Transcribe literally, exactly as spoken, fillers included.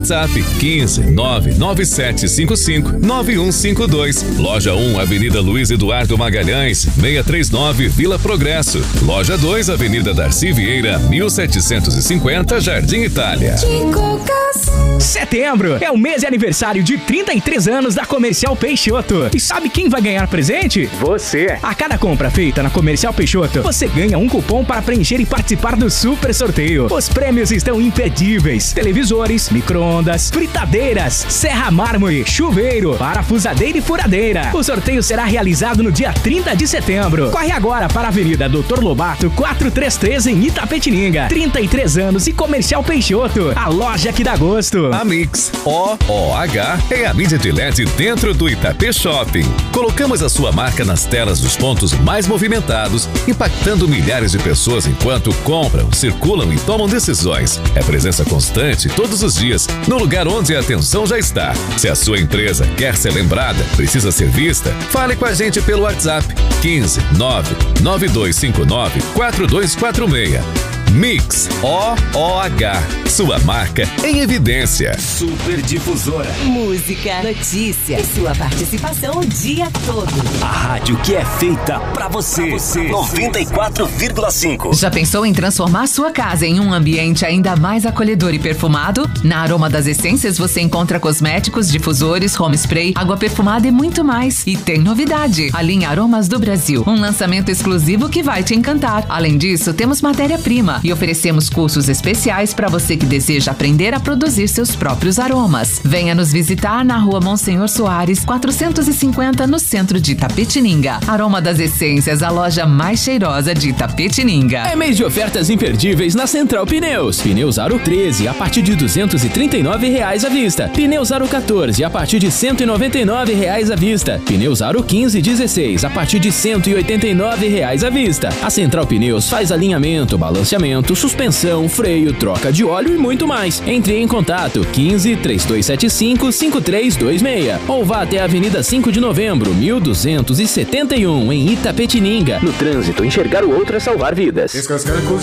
WhatsApp quinze nove nove sete cinco cinco nove um cinco dois. Loja um, Avenida Luiz Eduardo Magalhães, seiscentos e trinta e nove, Vila Progresso. Loja dois, Avenida Darcy Vieira, mil setecentos e cinquenta, Jardim Itália. Setembro é o mês de aniversário de trinta e três anos da Comercial Peixoto. E sabe quem vai ganhar presente? Você! A cada compra feita na Comercial Peixoto, você ganha um cupom para preencher e participar do super sorteio. Os prêmios estão imperdíveis: televisores, micro-ondas, fritadeiras, serra mármore, chuveiro, parafusadeira e furadeira. O sorteio será realizado no dia trinta de setembro. Corre agora para a Avenida doutor Lobato quatrocentos e trinta e três em Itapetininga. trinta e três anos e Comercial Peixoto, a loja que dá gosto. A Mix O O H é a mídia de L E D dentro do Itapê Shopping. Colocamos a sua marca nas telas dos pontos mais movimentados, impactando milhares de pessoas enquanto compram, circulam e tomam decisões. É presença constante todos os dias, no lugar onde a atenção já está. Se a sua empresa quer ser lembrada, precisa ser vista, fale com a gente pelo WhatsApp quinze nove nove dois cinco nove quatro dois quatro seis. Mix O O H, sua marca em evidência. Super Difusora. Música, notícia e sua participação o dia todo. A rádio que é feita pra você. Pra você. noventa e quatro vírgula cinco. Já pensou em transformar sua casa em um ambiente ainda mais acolhedor e perfumado? Na Aroma das Essências você encontra cosméticos, difusores, home spray, água perfumada e muito mais. E tem novidade: a linha Aromas do Brasil, um lançamento exclusivo que vai te encantar. Além disso, temos matéria-prima e oferecemos cursos especiais para você que deseja aprender a produzir seus próprios aromas. Venha nos visitar na Rua Monsenhor Soares, quatrocentos e cinquenta, no centro de Itapetininga. Aroma das Essências, a loja mais cheirosa de Itapetininga. É mês de ofertas imperdíveis na Central Pneus. Pneus Aro treze a partir de duzentos e trinta e nove reais à vista. Pneus Aro quatorze a partir de cento e noventa e nove reais à vista. Pneus Aro quinze e dezesseis a partir de cento e oitenta e nove reais à vista. A Central Pneus faz alinhamento, balanceamento, suspensão, freio, troca de óleo e muito mais. Entre em contato quinze, três dois sete cinco, cinco três dois seis ou vá até a Avenida cinco de Novembro, mil duzentos e setenta e um, em Itapetininga. No trânsito, enxergar o outro é salvar vidas.